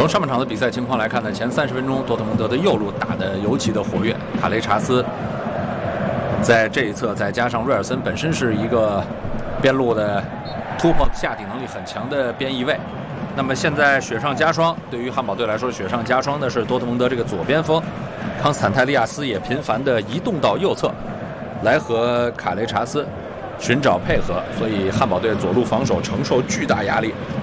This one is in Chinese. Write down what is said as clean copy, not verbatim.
上半场的比赛情况来看呢，前30分钟多特蒙德的右路打得尤其的活跃，卡雷查斯在这一侧，再加上瑞尔森本身是一个边路的突破下底能力很强的边翼位。那么现在雪上加霜，对于汉堡队来说，雪上加霜的是多特蒙德这个左边锋康斯坦泰利亚斯也频繁地移动到右侧，来和卡雷查斯寻找配合，所以汉堡队左路防守承受巨大压力。